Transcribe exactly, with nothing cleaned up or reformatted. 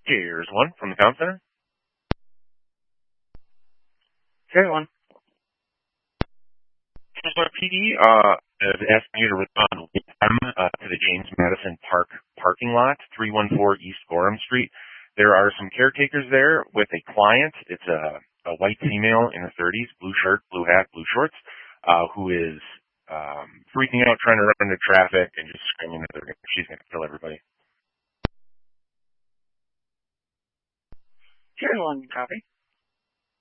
Here's one from the Town Center. Here's one. Pittsburgh P D uh, is asking you to respond uh, to the James Madison Park parking lot, three one four East Gorham Street. There are some caretakers there with a client. It's a, a white female in her thirties, blue shirt, blue hat, blue shorts, uh, who is um, freaking out, trying to run into traffic and just screaming that they're gonna, she's going to kill everybody. Here's one copy.